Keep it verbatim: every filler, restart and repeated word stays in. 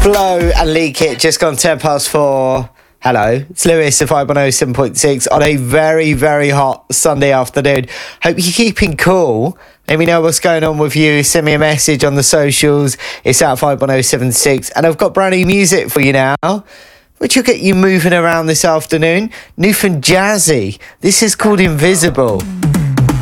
Flow and Leak It, just gone ten past four. Hello, it's Lewis of five one oh seven point six on a very, very hot Sunday afternoon. Hope you're keeping cool. Let me know what's going on with you. Send me a message on the socials. It's at five one oh seven six. And I've got brand new music for you now, which will get you moving around this afternoon. New from Jazzy. This is called Invisible.